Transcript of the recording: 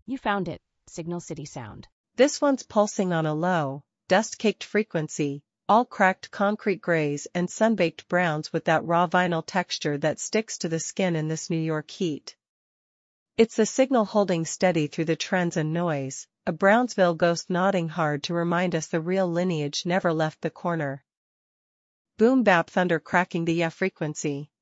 You found it, Signal City Sound. This one's pulsing on a low, dust-caked frequency, all cracked concrete grays and sun-baked browns with that raw vinyl texture that sticks to the skin in this New York heat. It's the signal holding steady through the trends and noise, a Brownsville ghost nodding hard to remind us the real lineage never left the corner. Boom bap thunder cracking the frequency.